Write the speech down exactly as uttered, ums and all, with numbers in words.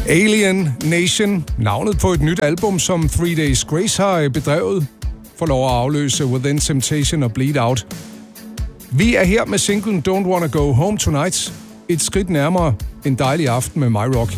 Alien Nation, navnet på et nyt album, som Three Days Grace har bedrevet, får lov at afløse Within Temptation og Bleed Out. Vi er her med singlen Don't Wanna Go Home Tonight, et skridt nærmere en dejlig aften med My Rock.